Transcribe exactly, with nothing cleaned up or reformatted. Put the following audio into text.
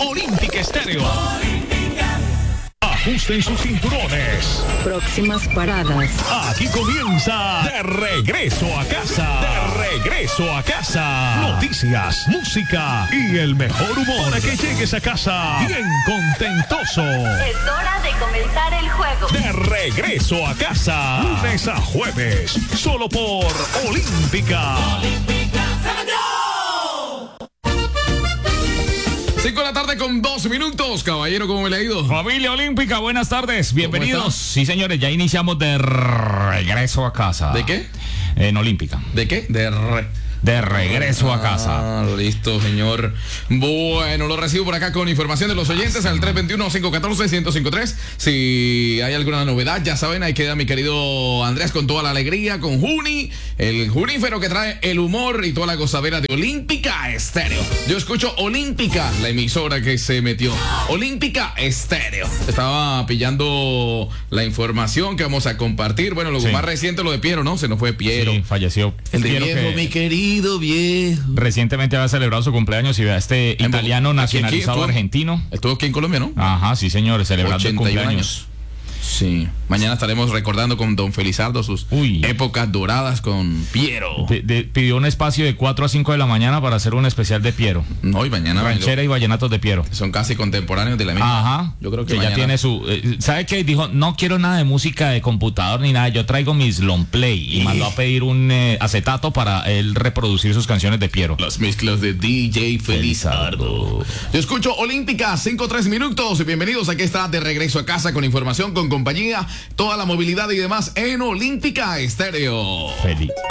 Olímpica Estéreo. Ajusten sus cinturones. Próximas paradas. Aquí comienza De Regreso a Casa. De Regreso a Casa. Noticias, música y el mejor humor para que llegues a casa bien contentoso. Es hora de comenzar el juego. De Regreso a Casa. Lunes a jueves. Solo por Olímpica. Olímpica. cinco de la tarde con dos minutos. Caballero, ¿cómo me le ha ido? Familia Olímpica, buenas tardes. Bienvenidos. Sí, señores, ya iniciamos de regreso a casa. ¿De qué? En Olímpica. ¿De qué? De re... De regreso a casa. Ah, listo, señor. Bueno, lo recibo por acá con información de los oyentes al tres dos uno, cinco uno cuatro, uno cero cinco tres. Si hay alguna novedad, ya saben, ahí queda mi querido Andrés con toda la alegría, con Juni, el junífero que trae el humor y toda la gozadera de Olímpica Estéreo. Yo escucho Olímpica, la emisora que se metió. Olímpica Estéreo. Estaba pillando la información que vamos a compartir. Bueno, lo sí. más reciente, lo de Piero, ¿no? Se nos fue Piero. Sí, falleció. El de Piero viejo, que... mi querido. Viejo. Recientemente había celebrado su cumpleaños y vea este En italiano aquí, nacionalizado aquí estuvo, argentino. Estuvo aquí en Colombia, ¿no? Ajá, sí, señores, celebrando el cumpleaños. Años. Sí. Mañana estaremos recordando con don Felizardo sus Uy. épocas doradas con Piero. De, de, pidió un espacio de cuatro a cinco de la mañana para hacer un especial de Piero. No, y mañana. Ranchera y vallenatos de Piero. Son casi contemporáneos de la misma. Ajá. Yo creo que, que mañana... ya tiene su... Eh, ¿Sabe qué? Dijo, no quiero nada de música de computador ni nada. Yo traigo mis long play. Y mandó a pedir un eh, acetato para él reproducir sus canciones de Piero. Las mezclas de D J Felizardo. Yo escucho Olímpica, cinco tres minutos. Y bienvenidos. Aquí está de regreso a casa con información, con compañía, toda la movilidad y demás en Olímpica Estéreo. Feliz.